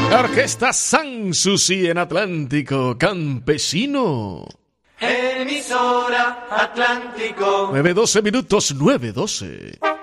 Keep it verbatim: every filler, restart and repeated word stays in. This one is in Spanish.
Orquesta Sanssouci en Atlántico, Campesino. Emisora Atlántico. nueve doce minutos, nueve doce.